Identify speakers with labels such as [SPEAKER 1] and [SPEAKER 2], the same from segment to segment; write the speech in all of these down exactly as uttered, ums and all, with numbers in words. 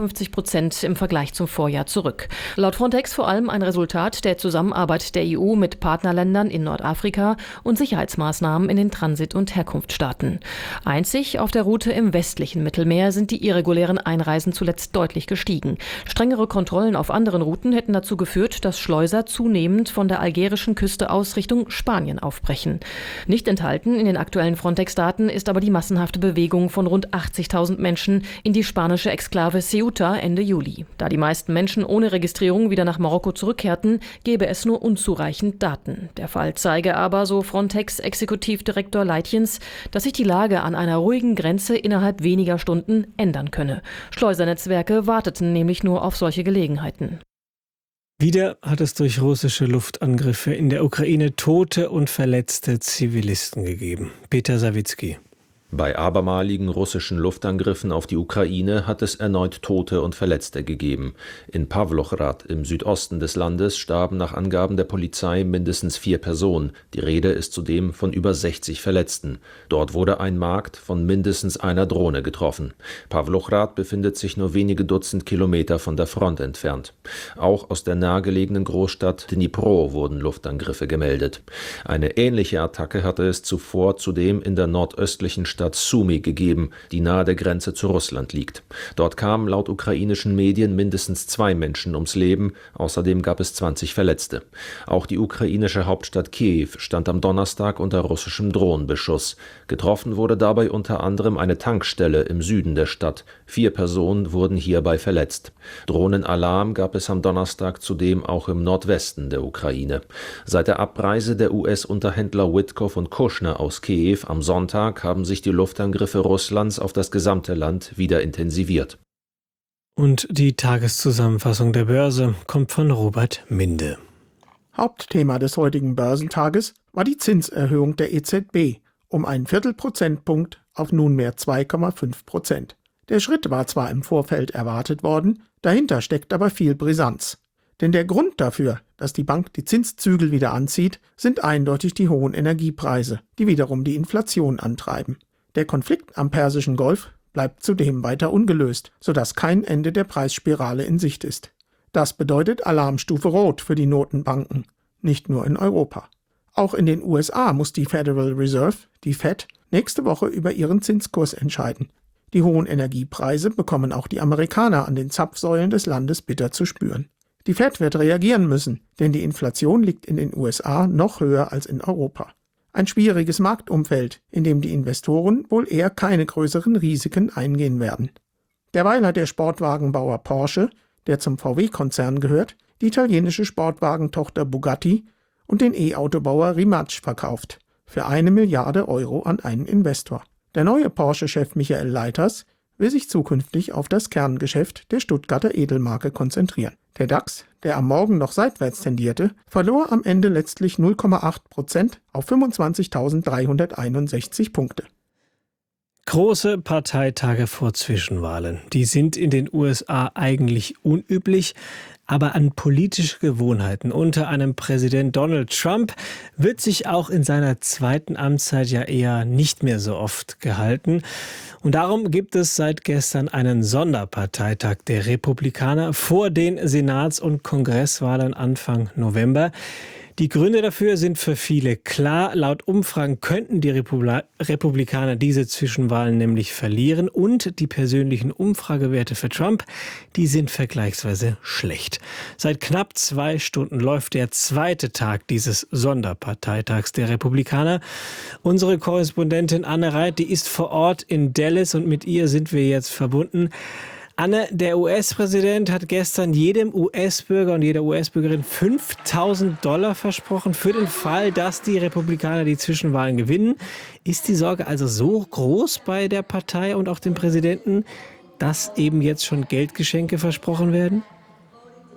[SPEAKER 1] fünfzig Prozent im Vergleich zum Vorjahr zurück. Laut Frontex vor allem ein Resultat der Zusammenarbeit der E U mit Partnerländern in Nordafrika und Sicherheitsmaßnahmen in den Transit- und Herkunftsstaaten. Einzig auf der Route im westlichen Mittelmeer sind die irregulären Einreisen zuletzt deutlich gestiegen. Strengere Kontrollen auf anderen Routen hätten dazu geführt, dass Schleuser zunehmend von der algerischen Küste aus Richtung Spanien aufbrechen. Nicht enthalten in den aktuellen Frontex-Daten ist aber die massenhafte Bewegung von rund achtzigtausend Menschen in die spanische Exklave Ceuta Ende Juli. Da die meisten Menschen ohne Registrierung wieder nach Marokko zurückkehrten, gäbe es nur unzureichend Daten. Der Fall zeige aber, so Frontex-Exekutivdirektor Leitjens, dass sich die Lage an einer ruhigen Grenze innerhalb weniger Stunden ändern könne. Schleusernetzwerke warteten nämlich nur auf solche Gelegenheiten.
[SPEAKER 2] Wieder hat es durch russische Luftangriffe in der Ukraine tote und verletzte Zivilisten gegeben. Peter Sawicki.
[SPEAKER 3] Bei abermaligen russischen Luftangriffen auf die Ukraine hat es erneut Tote und Verletzte gegeben. In Pawlochrad im Südosten des Landes starben nach Angaben der Polizei mindestens vier Personen. Die Rede ist zudem von über sechzig Verletzten. Dort wurde ein Markt von mindestens einer Drohne getroffen. Pawlochrad befindet sich nur wenige Dutzend Kilometer von der Front entfernt. Auch aus der nahegelegenen Großstadt Dnipro wurden Luftangriffe gemeldet. Eine ähnliche Attacke hatte es zuvor zudem in der nordöstlichen Stadt Stadt Sumy gegeben, die nahe der Grenze zu Russland liegt. Dort kamen laut ukrainischen Medien mindestens zwei Menschen ums Leben, außerdem gab es zwanzig Verletzte. Auch die ukrainische Hauptstadt Kiew stand am Donnerstag unter russischem Drohnenbeschuss. Getroffen wurde dabei unter anderem eine Tankstelle im Süden der Stadt. Vier Personen wurden hierbei verletzt. Drohnenalarm gab es am Donnerstag zudem auch im Nordwesten der Ukraine. Seit der Abreise der U S-Unterhändler Witkow und Kushner aus Kiew am Sonntag haben sich die Luftangriffe Russlands auf das gesamte Land wieder intensiviert.
[SPEAKER 2] Und die Tageszusammenfassung der Börse kommt von Robert Minde.
[SPEAKER 4] Hauptthema des heutigen Börsentages war die Zinserhöhung der E Z B um einen Viertelprozentpunkt auf nunmehr zwei Komma fünf Prozent. Der Schritt war zwar im Vorfeld erwartet worden, dahinter steckt aber viel Brisanz. Denn der Grund dafür, dass die Bank die Zinszügel wieder anzieht, sind eindeutig die hohen Energiepreise, die wiederum die Inflation antreiben. Der Konflikt am Persischen Golf bleibt zudem weiter ungelöst, sodass kein Ende der Preisspirale in Sicht ist. Das bedeutet Alarmstufe Rot für die Notenbanken, nicht nur in Europa. Auch in den U S A muss die Federal Reserve, die Fed, nächste Woche über ihren Zinskurs entscheiden. Die hohen Energiepreise bekommen auch die Amerikaner an den Zapfsäulen des Landes bitter zu spüren. Die Fed wird reagieren müssen, denn die Inflation liegt in den U S A noch höher als in Europa. Ein schwieriges Marktumfeld, in dem die Investoren wohl eher keine größeren Risiken eingehen werden. Derweil hat der Sportwagenbauer Porsche, der zum V W-Konzern gehört, die italienische Sportwagentochter Bugatti und den E-Autobauer Rimac verkauft, für eine Milliarde Euro an einen Investor. Der neue Porsche-Chef Michael Leiters will sich zukünftig auf das Kerngeschäft der Stuttgarter Edelmarke konzentrieren. Der DAX, der am Morgen noch seitwärts tendierte, verlor am Ende letztlich null Komma acht Prozent auf fünfundzwanzigtausenddreihunderteinundsechzig Punkte.
[SPEAKER 2] Große Parteitage vor Zwischenwahlen. Die sind in den U S A eigentlich unüblich, aber an politische Gewohnheiten unter einem Präsident Donald Trump wird sich auch in seiner zweiten Amtszeit ja eher nicht mehr so oft gehalten. Und darum gibt es seit gestern einen Sonderparteitag der Republikaner vor den Senats- und Kongresswahlen Anfang November. Die Gründe dafür sind für viele klar. Laut Umfragen könnten die Republi- Republikaner diese Zwischenwahlen nämlich verlieren. Und die persönlichen Umfragewerte für Trump, die sind vergleichsweise schlecht. Seit knapp zwei Stunden läuft der zweite Tag dieses Sonderparteitags der Republikaner. Unsere Korrespondentin Anne Reit, die ist vor Ort in Dallas und mit ihr sind wir jetzt verbunden. Anne, der U S-Präsident hat gestern jedem U S-Bürger und jeder U S-Bürgerin fünftausend Dollar versprochen für den Fall, dass die Republikaner die Zwischenwahlen gewinnen. Ist die Sorge also so groß bei der Partei und auch dem Präsidenten, dass eben jetzt schon Geldgeschenke versprochen werden?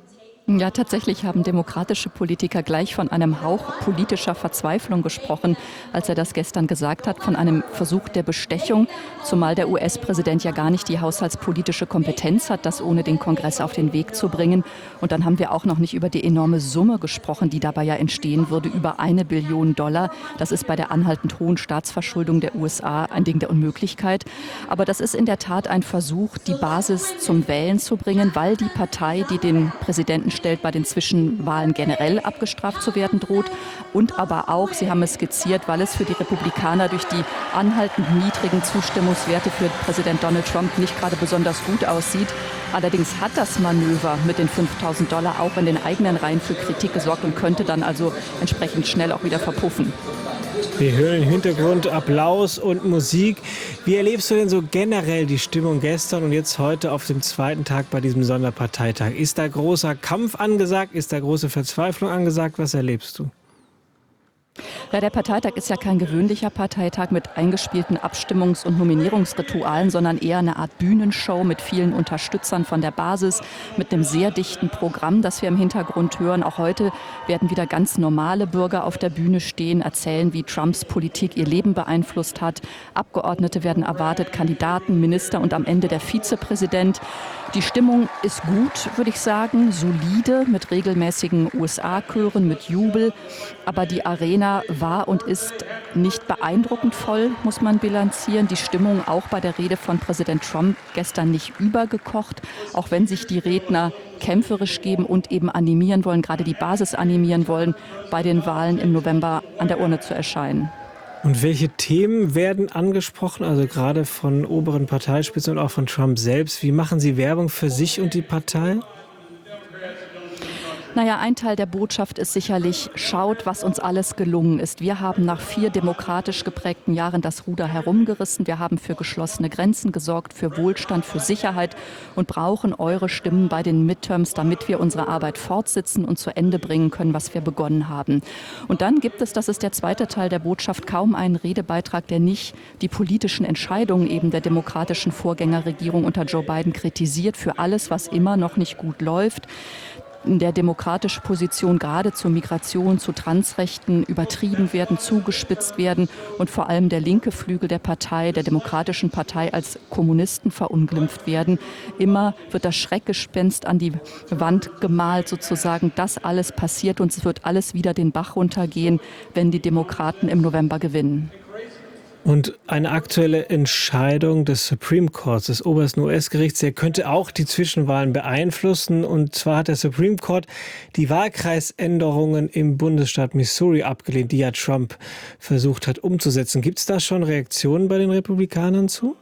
[SPEAKER 5] Ja, tatsächlich haben demokratische Politiker gleich von einem Hauch politischer Verzweiflung gesprochen, als er das gestern gesagt hat, von einem Versuch der Bestechung, zumal der U S-Präsident ja gar nicht die haushaltspolitische Kompetenz hat, das ohne den Kongress auf den Weg zu bringen. Und dann haben wir auch noch nicht über die enorme Summe gesprochen, die dabei ja entstehen würde, über eine Billion Dollar. Das ist bei der anhaltend hohen Staatsverschuldung der U S A ein Ding der Unmöglichkeit. Aber das ist in der Tat ein Versuch, die Basis zum Wählen zu bringen, weil die Partei, die den Präsidenten stellt, bei den Zwischenwahlen generell abgestraft zu werden droht. Und aber auch, Sie haben es skizziert, weil es für die Republikaner durch die anhaltend niedrigen Zustimmungswerte für Präsident Donald Trump nicht gerade besonders gut aussieht. Allerdings hat das Manöver mit den fünftausend Dollar auch in den eigenen Reihen für Kritik gesorgt und könnte dann also entsprechend schnell auch wieder verpuffen.
[SPEAKER 2] Wir hören im Hintergrund Applaus und Musik. Wie erlebst du denn so generell die Stimmung gestern und jetzt heute auf dem zweiten Tag bei diesem Sonderparteitag? Ist da großer Kampf angesagt? Ist da große Verzweiflung angesagt? Was erlebst du?
[SPEAKER 5] Ja, der Parteitag ist ja kein gewöhnlicher Parteitag mit eingespielten Abstimmungs- und Nominierungsritualen, sondern eher eine Art Bühnenshow mit vielen Unterstützern von der Basis, mit einem sehr dichten Programm, das wir im Hintergrund hören. Auch heute werden wieder ganz normale Bürger auf der Bühne stehen, erzählen, wie Trumps Politik ihr Leben beeinflusst hat. Abgeordnete werden erwartet, Kandidaten, Minister und am Ende der Vizepräsident. Die Stimmung ist gut, würde ich sagen, solide, mit regelmäßigen U S A-Chören, mit Jubel. Aber die Arena war und ist nicht beeindruckend voll, muss man bilanzieren. Die Stimmung auch bei der Rede von Präsident Trump gestern nicht übergekocht, auch wenn sich die Redner kämpferisch geben und eben animieren wollen, gerade die Basis animieren wollen, bei den Wahlen im November an der Urne zu erscheinen.
[SPEAKER 2] Und welche Themen werden angesprochen, also gerade von oberen Parteispitzen und auch von Trump selbst? Wie machen Sie Werbung für sich und die Partei?
[SPEAKER 5] Naja, ein Teil der Botschaft ist sicherlich, schaut, was uns alles gelungen ist. Wir haben nach vier demokratisch geprägten Jahren das Ruder herumgerissen. Wir haben für geschlossene Grenzen gesorgt, für Wohlstand, für Sicherheit und brauchen eure Stimmen bei den Midterms, damit wir unsere Arbeit fortsetzen und zu Ende bringen können, was wir begonnen haben. Und dann gibt es, das ist der zweite Teil der Botschaft, kaum einen Redebeitrag, der nicht die politischen Entscheidungen eben der demokratischen Vorgängerregierung unter Joe Biden kritisiert für alles, was immer noch nicht gut läuft. In der demokratische Position gerade zur Migration, zu Transrechten übertrieben werden, zugespitzt werden und vor allem der linke Flügel der Partei, der Demokratischen Partei als Kommunisten verunglimpft werden. Immer wird das Schreckgespenst an die Wand gemalt sozusagen, das alles passiert und es wird alles wieder den Bach runtergehen, wenn die Demokraten im November gewinnen.
[SPEAKER 2] Und eine aktuelle Entscheidung des Supreme Courts, des obersten U S-Gerichts, der könnte auch die Zwischenwahlen beeinflussen. Und zwar hat der Supreme Court die Wahlkreisänderungen im Bundesstaat Missouri abgelehnt, die ja Trump versucht hat umzusetzen. Gibt es da schon Reaktionen bei den Republikanern zu?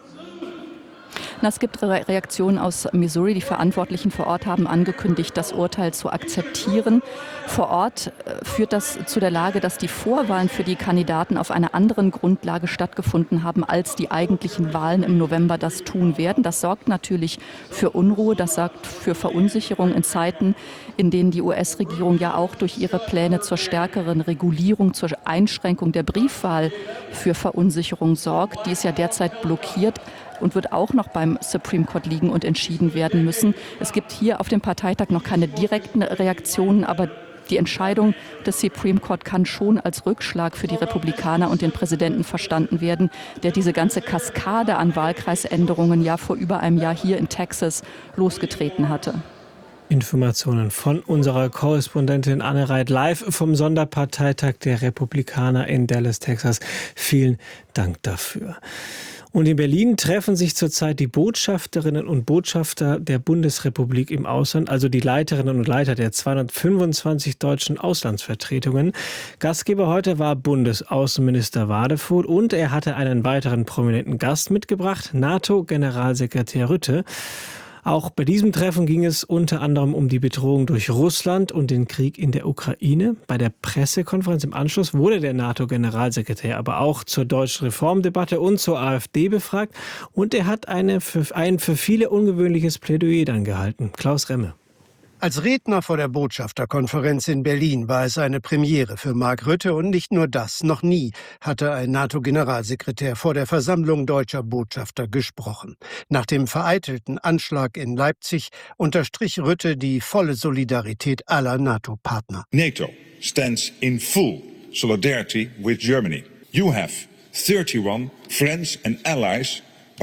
[SPEAKER 5] Na, es gibt Re- Reaktionen aus Missouri. Die Verantwortlichen vor Ort haben angekündigt, das Urteil zu akzeptieren. Vor Ort äh, führt das zu der Lage, dass die Vorwahlen für die Kandidaten auf einer anderen Grundlage stattgefunden haben, als die eigentlichen Wahlen im November das tun werden. Das sorgt natürlich für Unruhe, das sorgt für Verunsicherung in Zeiten, in denen die U S-Regierung ja auch durch ihre Pläne zur stärkeren Regulierung, zur Einschränkung der Briefwahl für Verunsicherung sorgt. Die ist ja derzeit blockiert und wird auch noch beim Supreme Court liegen und entschieden werden müssen. Es gibt hier auf dem Parteitag noch keine direkten Reaktionen, aber die Entscheidung des Supreme Court kann schon als Rückschlag für die Republikaner und den Präsidenten verstanden werden, der diese ganze Kaskade an Wahlkreisänderungen ja vor über einem Jahr hier in Texas losgetreten hatte.
[SPEAKER 2] Informationen von unserer Korrespondentin Anne Reit live vom Sonderparteitag der Republikaner in Dallas, Texas. Vielen Dank dafür. Und in Berlin treffen sich zurzeit die Botschafterinnen und Botschafter der Bundesrepublik im Ausland, also die Leiterinnen und Leiter der zweihundertfünfundzwanzig deutschen Auslandsvertretungen. Gastgeber heute war Bundesaußenminister Wadefuhl und er hatte einen weiteren prominenten Gast mitgebracht, NATO-Generalsekretär Rutte. Auch bei diesem Treffen ging es unter anderem um die Bedrohung durch Russland und den Krieg in der Ukraine. Bei der Pressekonferenz im Anschluss wurde der NATO-Generalsekretär aber auch zur deutschen Reformdebatte und zur AfD befragt. Und er hat eine für, ein für viele ungewöhnliches Plädoyer dann gehalten. Klaus Remme.
[SPEAKER 6] Als Redner vor der Botschafterkonferenz in Berlin war es eine Premiere für Mark Rutte und nicht nur das. Noch nie hatte ein NATO-Generalsekretär vor der Versammlung deutscher Botschafter gesprochen. Nach dem vereitelten Anschlag in Leipzig unterstrich Rutte die volle Solidarität aller NATO-Partner.
[SPEAKER 7] NATO stands in full solidarity with Germany. You have thirty-one friends and allies.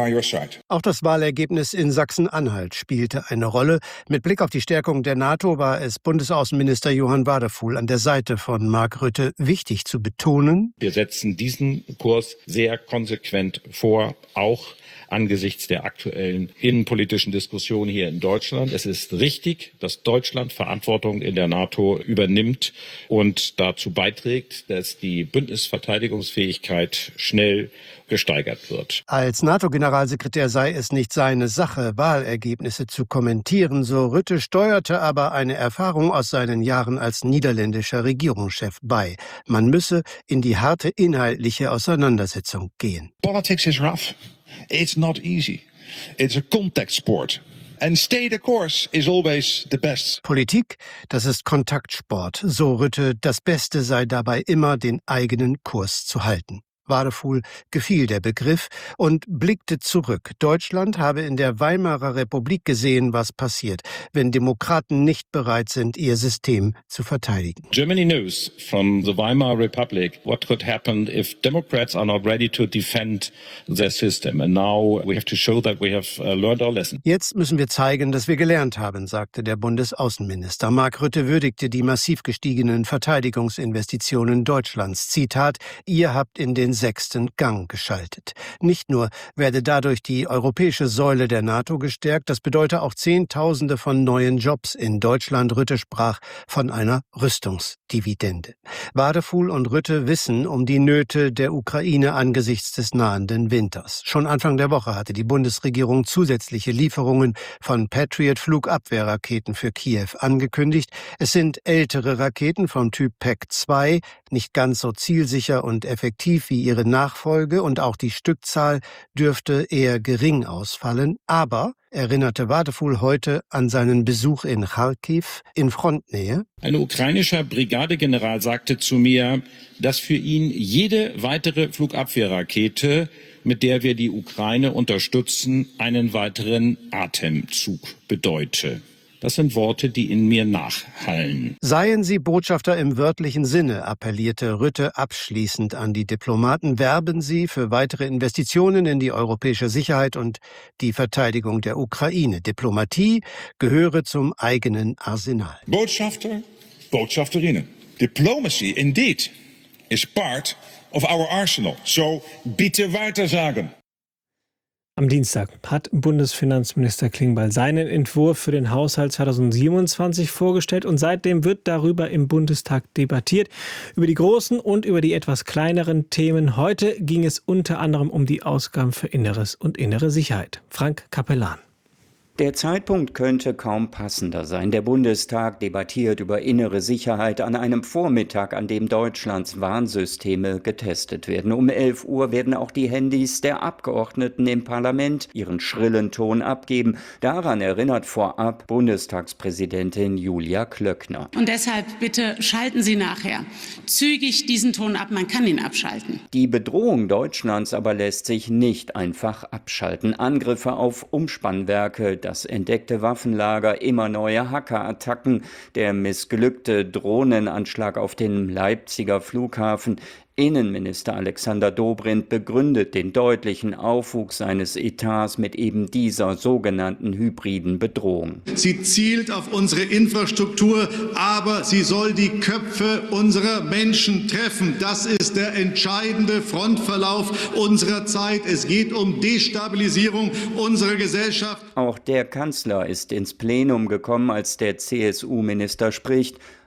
[SPEAKER 6] Auch das Wahlergebnis in Sachsen-Anhalt spielte eine Rolle. Mit Blick auf die Stärkung der NATO war es Bundesaußenminister Johann Wadefuhl an der Seite von Mark Rutte wichtig zu betonen:
[SPEAKER 8] Wir setzen diesen Kurs sehr konsequent vor, auch angesichts der aktuellen innenpolitischen Diskussion hier in Deutschland. Es ist richtig, dass Deutschland Verantwortung in der NATO übernimmt und dazu beiträgt, dass die Bündnisverteidigungsfähigkeit schnell gesteigert wird.
[SPEAKER 6] Als NATO-Generalsekretär sei es nicht seine Sache, Wahlergebnisse zu kommentieren, so Rutte, steuerte aber eine Erfahrung aus seinen Jahren als niederländischer Regierungschef bei. Man müsse in die harte inhaltliche Auseinandersetzung gehen.
[SPEAKER 7] Politics is rough. It's not easy. It's a contact sport. And stay the course is always the best.
[SPEAKER 6] Politik, das ist Kontaktsport. So Rutte, das Beste sei dabei immer, den eigenen Kurs zu halten. Wadefuhl gefiel der Begriff und blickte zurück. Deutschland habe in der Weimarer Republik gesehen, was passiert, wenn Demokraten nicht bereit sind, ihr System zu verteidigen.
[SPEAKER 8] Germany knows from the Weimar Republic what could happen if Democrats are not ready to defend their system. And now we have to show that we have learned our lesson.
[SPEAKER 6] Jetzt müssen wir zeigen, dass wir gelernt haben, sagte der Bundesaußenminister. Mark Rutte würdigte die massiv gestiegenen Verteidigungsinvestitionen Deutschlands. Zitat: Ihr habt in den sechsten Gang geschaltet. Nicht nur werde dadurch die europäische Säule der NATO gestärkt, das bedeute auch Zehntausende von neuen Jobs in Deutschland. Rutte sprach von einer Rüstungsdividende. Wadefuhl und Rutte wissen um die Nöte der Ukraine angesichts des nahenden Winters. Schon Anfang der Woche hatte die Bundesregierung zusätzliche Lieferungen von Patriot-Flugabwehrraketen für Kiew angekündigt. Es sind ältere Raketen vom Typ P A C zwei, nicht ganz so zielsicher und effektiv wie ihre Nachfolge, und auch die Stückzahl dürfte eher gering ausfallen. Aber, erinnerte Wadefuhl heute an seinen Besuch in Charkiw in Frontnähe:
[SPEAKER 8] Ein ukrainischer Brigadegeneral sagte zu mir, dass für ihn jede weitere Flugabwehrrakete, mit der wir die Ukraine unterstützen, einen weiteren Atemzug bedeute. Das sind Worte, die in mir nachhallen.
[SPEAKER 6] Seien Sie Botschafter im wörtlichen Sinne, appellierte Rutte abschließend an die Diplomaten. Werben Sie für weitere Investitionen in die europäische Sicherheit und die Verteidigung der Ukraine. Diplomatie gehöre zum eigenen Arsenal.
[SPEAKER 7] Botschafter, Botschafterinnen. Diplomacy indeed is part of our arsenal. So bitte weiter sagen.
[SPEAKER 2] Am Dienstag hat Bundesfinanzminister Klingbeil seinen Entwurf für den Haushalt zweitausendsiebenundzwanzig vorgestellt und seitdem wird darüber im Bundestag debattiert, über die großen und über die etwas kleineren Themen. Heute ging es unter anderem um die Ausgaben für Inneres und innere Sicherheit. Frank Capellan.
[SPEAKER 9] Der Zeitpunkt könnte kaum passender sein. Der Bundestag debattiert über innere Sicherheit an einem Vormittag, an dem Deutschlands Warnsysteme getestet werden. Um elf Uhr werden auch die Handys der Abgeordneten im Parlament ihren schrillen Ton abgeben. Daran erinnert vorab Bundestagspräsidentin Julia Klöckner.
[SPEAKER 10] Und deshalb bitte schalten Sie nachher zügig diesen Ton ab. Man kann ihn abschalten.
[SPEAKER 9] Die Bedrohung Deutschlands aber lässt sich nicht einfach abschalten. Angriffe auf Umspannwerke, das entdeckte Waffenlager, immer neue Hackerattacken, der missglückte Drohnenanschlag auf den Leipziger Flughafen. Innenminister Alexander Dobrindt begründet den deutlichen Aufwuchs seines Etats mit eben dieser sogenannten hybriden Bedrohung.
[SPEAKER 11] Sie zielt auf unsere Infrastruktur, aber sie soll die Köpfe unserer Menschen treffen. Das ist der entscheidende Frontverlauf unserer Zeit. Es geht um Destabilisierung unserer Gesellschaft.
[SPEAKER 9] Auch der Kanzler ist ins Plenum gekommen, als der C S U-Minister spricht.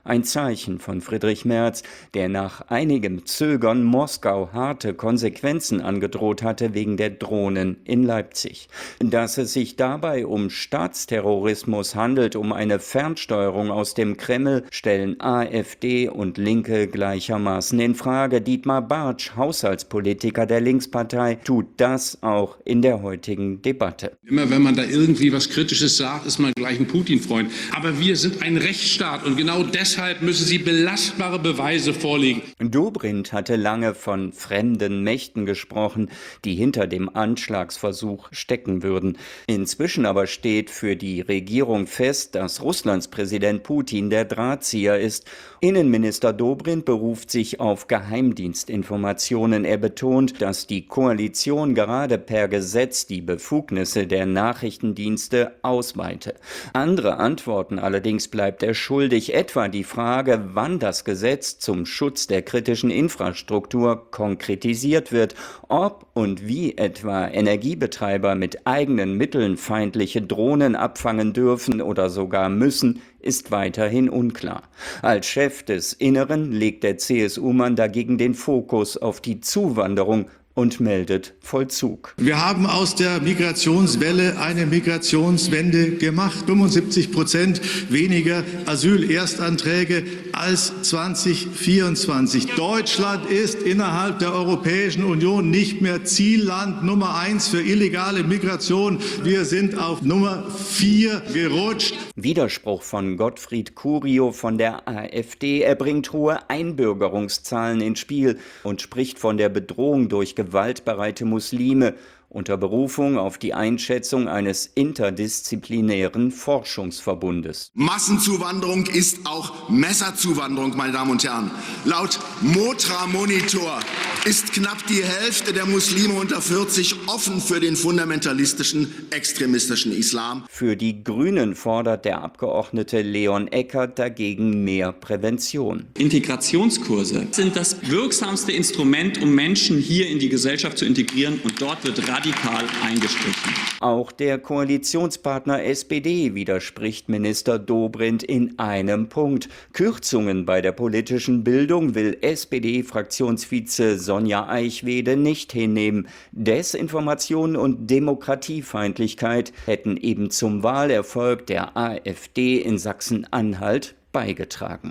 [SPEAKER 9] Ein Zeichen von Friedrich Merz, der nach einigem Zögern Moskau harte Konsequenzen angedroht hatte wegen der Drohnen in Leipzig. Dass es sich dabei um Staatsterrorismus handelt, um eine Fernsteuerung aus dem Kreml, stellen AfD und Linke gleichermaßen in Frage. Dietmar Bartsch, Haushaltspolitiker der Linkspartei, tut das auch in der heutigen Debatte.
[SPEAKER 12] Immer wenn man da irgendwie was Kritisches sagt, ist man gleich ein Putin-Freund. Aber wir sind ein Rechtsstaat und genau deshalb müssen Sie belastbare Beweise vorlegen.
[SPEAKER 9] Dobrindt hatte lange von fremden Mächten gesprochen, die hinter dem Anschlagsversuch stecken würden. Inzwischen aber steht für die Regierung fest, dass Russlands Präsident Putin der Drahtzieher ist. Innenminister Dobrindt beruft sich auf Geheimdienstinformationen. Er betont, dass die Koalition gerade per Gesetz die Befugnisse der Nachrichtendienste ausweite. Andere Antworten allerdings bleibt er schuldig, etwa die Frage, wann das Gesetz zum Schutz der kritischen Infrastruktur konkretisiert wird, ob und wie etwa Energiebetreiber mit eigenen Mitteln feindliche Drohnen abfangen dürfen oder sogar müssen, ist weiterhin unklar. Als Chef des Inneren legt der C S U-Mann dagegen den Fokus auf die Zuwanderung und meldet Vollzug.
[SPEAKER 11] Wir haben aus der Migrationswelle eine Migrationswende gemacht. fünfundsiebzig Prozent weniger Asylerstanträge als zwanzig vierundzwanzig. Deutschland ist innerhalb der Europäischen Union nicht mehr Zielland Nummer eins für illegale Migration. Wir sind auf Nummer vier gerutscht.
[SPEAKER 9] Widerspruch von Gottfried Curio von der AfD. Er bringt hohe Einbürgerungszahlen ins Spiel und spricht von der Bedrohung durch gewaltbereite Muslime unter Berufung auf die Einschätzung eines interdisziplinären Forschungsverbundes.
[SPEAKER 13] Massenzuwanderung ist auch Messerzuwanderung, meine Damen und Herren. Laut Motra Monitor ist knapp die Hälfte der Muslime unter vierzig offen für den fundamentalistischen, extremistischen Islam.
[SPEAKER 9] Für die Grünen fordert der Abgeordnete Leon Eckert dagegen mehr Prävention.
[SPEAKER 14] Integrationskurse sind das wirksamste Instrument, um Menschen hier in die Gesellschaft zu integrieren, und dort wird radikal eingestrichen.
[SPEAKER 9] Auch der Koalitionspartner S P D widerspricht Minister Dobrindt in einem Punkt. Kürzungen bei der politischen Bildung will S P D-Fraktionsvize Sonja Eichwede nicht hinnehmen. Desinformation und Demokratiefeindlichkeit hätten eben zum Wahlerfolg der AfD in Sachsen-Anhalt beigetragen.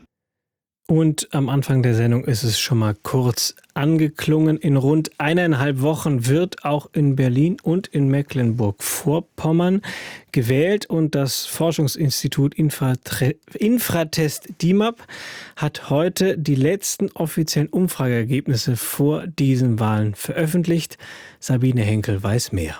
[SPEAKER 2] Und am Anfang der Sendung ist es schon mal kurz angeklungen. In rund eineinhalb Wochen wird auch in Berlin und in Mecklenburg-Vorpommern gewählt. Und das Forschungsinstitut Infratre- Infratest D I M A P hat heute die letzten offiziellen Umfrageergebnisse vor diesen Wahlen veröffentlicht. Sabine Henkel weiß mehr.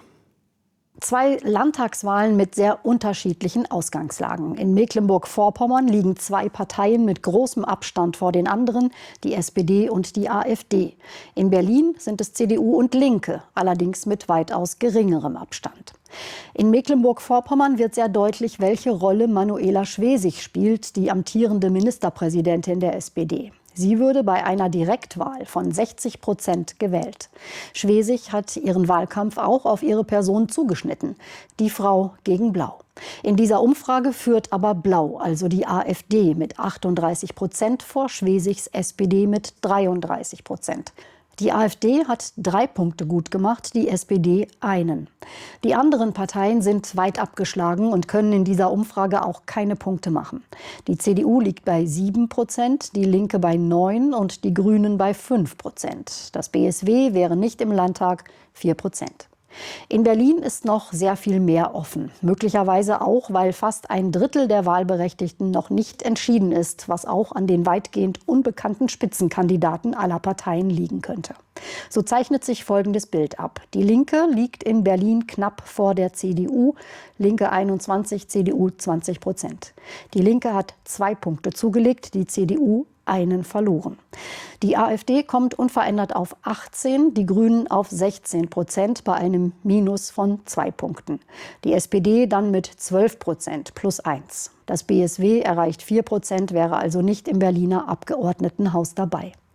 [SPEAKER 15] Zwei Landtagswahlen mit sehr unterschiedlichen Ausgangslagen. In Mecklenburg-Vorpommern liegen zwei Parteien mit großem Abstand vor den anderen, die S P D und die AfD. In Berlin sind es C D U und Linke, allerdings mit weitaus geringerem Abstand. In Mecklenburg-Vorpommern wird sehr deutlich, welche Rolle Manuela Schwesig spielt, die amtierende Ministerpräsidentin der S P D. Sie würde bei einer Direktwahl von sechzig Prozent gewählt. Schwesig hat ihren Wahlkampf auch auf ihre Person zugeschnitten. Die Frau gegen Blau. In dieser Umfrage führt aber Blau, also die AfD, mit achtunddreißig Prozent vor Schwesigs S P D mit dreiunddreißig Prozent. Die AfD hat drei Punkte gut gemacht, die S P D einen. Die anderen Parteien sind weit abgeschlagen und können in dieser Umfrage auch keine Punkte machen. Die C D U liegt bei sieben Prozent, die Linke bei neun und die Grünen bei fünf Prozent. Das B S W wäre nicht im Landtag, vier Prozent. In Berlin ist noch sehr viel mehr offen. Möglicherweise auch, weil fast ein Drittel der Wahlberechtigten noch nicht entschieden ist, was auch an den weitgehend unbekannten Spitzenkandidaten aller Parteien liegen könnte. So zeichnet sich folgendes Bild ab. Die Linke liegt in Berlin knapp vor der C D U. Linke einundzwanzig, C D U zwanzig Prozent. Die Linke hat zwei Punkte zugelegt, die C D U einen verloren. Die AfD kommt unverändert auf achtzehn, die Grünen auf sechzehn Prozent bei einem Minus von zwei Punkten. Die S P D dann mit zwölf Prozent plus eins. Das B S W erreicht vier Prozent, wäre also nicht im Berliner Abgeordnetenhaus dabei.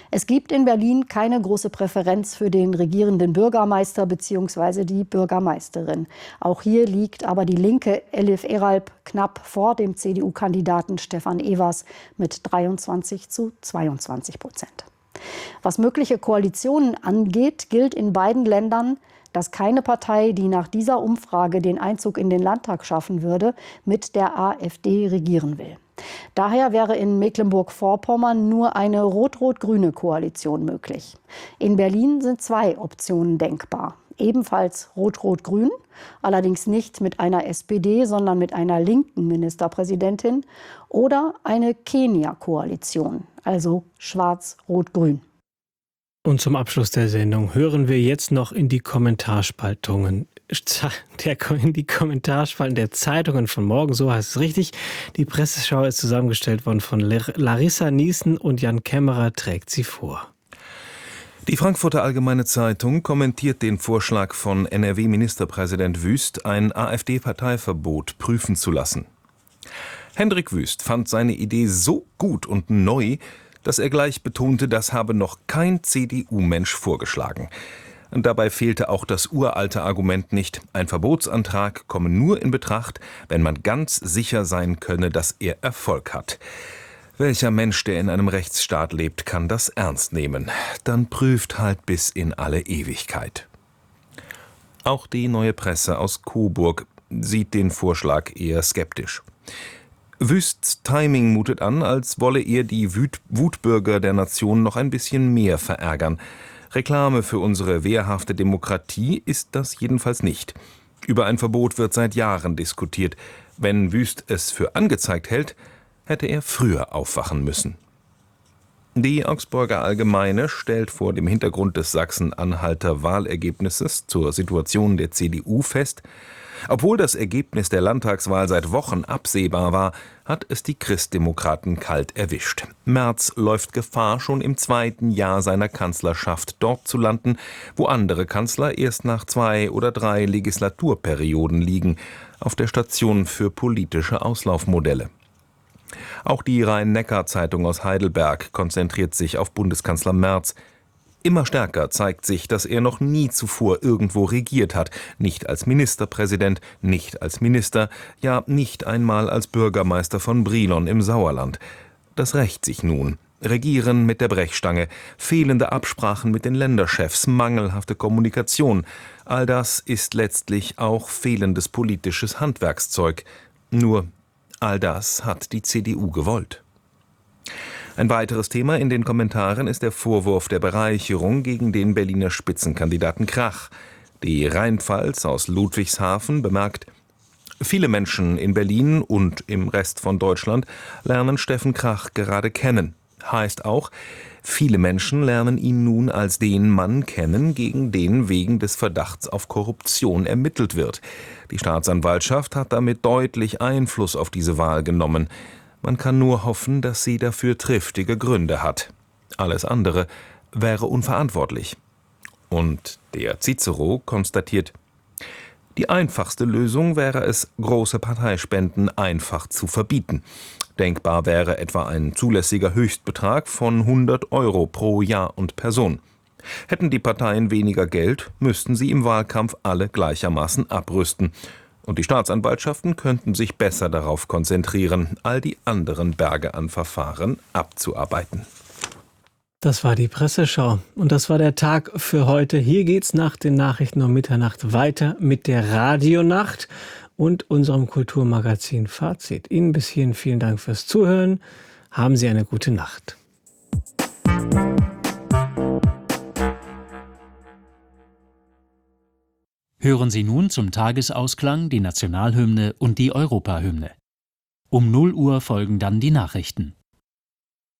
[SPEAKER 15] Es gibt in Berlin keine große Präferenz für den regierenden Bürgermeister bzw. die Bürgermeisterin. Auch hier liegt aber die Linke Elif Eralp knapp vor dem C D U-Kandidaten Stefan Evers mit dreiundzwanzig zu zweiundzwanzig Prozent. Was mögliche Koalitionen angeht, gilt in beiden Ländern, dass keine Partei, die nach dieser Umfrage den Einzug in den Landtag schaffen würde, mit der AfD regieren will. Daher wäre in Mecklenburg-Vorpommern nur eine rot-rot-grüne Koalition möglich. In Berlin sind zwei Optionen denkbar. Ebenfalls rot-rot-grün, allerdings nicht mit einer S P D, sondern mit einer linken Ministerpräsidentin, oder eine Kenia-Koalition, also schwarz-rot-grün.
[SPEAKER 2] Und zum Abschluss der Sendung hören wir jetzt noch in die Kommentarspaltungen, der, in die Kommentarspalten der Zeitungen von morgen, so heißt es richtig. Die Presseschau ist zusammengestellt worden von Larissa Niesen und Jan Kämmerer trägt sie vor.
[SPEAKER 16] Die Frankfurter Allgemeine Zeitung kommentiert den Vorschlag von N R W-Ministerpräsident Wüst, ein AfD-Parteiverbot prüfen zu lassen. Hendrik Wüst fand seine Idee so gut und neu, dass er gleich betonte, das habe noch kein C D U-Mensch vorgeschlagen. Und dabei fehlte auch das uralte Argument nicht, ein Verbotsantrag komme nur in Betracht, wenn man ganz sicher sein könne, dass er Erfolg hat. Welcher Mensch, der in einem Rechtsstaat lebt, kann das ernst nehmen? Dann prüft halt bis in alle Ewigkeit. Auch die Neue Presse aus Coburg sieht den Vorschlag eher skeptisch. Wüsts Timing mutet an, als wolle er die Wut- Wutbürger der Nation noch ein bisschen mehr verärgern. Reklame für unsere wehrhafte Demokratie ist das jedenfalls nicht. Über ein Verbot wird seit Jahren diskutiert. Wenn Wüst es für angezeigt hält, hätte er früher aufwachen müssen. Die Augsburger Allgemeine stellt vor dem Hintergrund des Sachsen-Anhalter Wahlergebnisses zur Situation der C D U fest, obwohl das Ergebnis der Landtagswahl seit Wochen absehbar war, hat es die Christdemokraten kalt erwischt. Merz läuft Gefahr, schon im zweiten Jahr seiner Kanzlerschaft dort zu landen, wo andere Kanzler erst nach zwei oder drei Legislaturperioden liegen, auf der Station für politische Auslaufmodelle. Auch die Rhein-Neckar-Zeitung aus Heidelberg konzentriert sich auf Bundeskanzler Merz. Immer stärker zeigt sich, dass er noch nie zuvor irgendwo regiert hat. Nicht als Ministerpräsident, nicht als Minister, ja nicht einmal als Bürgermeister von Brilon im Sauerland. Das rächt sich nun. Regieren mit der Brechstange, fehlende Absprachen mit den Länderchefs, mangelhafte Kommunikation. All das ist letztlich auch fehlendes politisches Handwerkszeug. Nur all das hat die C D U gewollt. Ein weiteres Thema in den Kommentaren ist der Vorwurf der Bereicherung gegen den Berliner Spitzenkandidaten Krach. Die Rheinpfalz aus Ludwigshafen bemerkt, viele Menschen in Berlin und im Rest von Deutschland lernen Steffen Krach gerade kennen. Heißt auch, viele Menschen lernen ihn nun als den Mann kennen, gegen den wegen des Verdachts auf Korruption ermittelt wird. Die Staatsanwaltschaft hat damit deutlich Einfluss auf diese Wahl genommen. Man kann nur hoffen, dass sie dafür triftige Gründe hat. Alles andere wäre unverantwortlich. Und der Cicero konstatiert, die einfachste Lösung wäre es, große Parteispenden einfach zu verbieten. Denkbar wäre etwa ein zulässiger Höchstbetrag von hundert Euro pro Jahr und Person. Hätten die Parteien weniger Geld, müssten sie im Wahlkampf alle gleichermaßen abrüsten. Und die Staatsanwaltschaften könnten sich besser darauf konzentrieren, all die anderen Berge an Verfahren abzuarbeiten.
[SPEAKER 2] Das war die Presseschau und das war der Tag für heute. Hier geht's nach den Nachrichten um Mitternacht weiter mit der Radionacht und unserem Kulturmagazin Fazit. Ihnen bis hierhin vielen Dank fürs Zuhören. Haben Sie eine gute Nacht.
[SPEAKER 17] Hören Sie nun zum Tagesausklang die Nationalhymne und die Europahymne. Um null Uhr folgen dann die Nachrichten.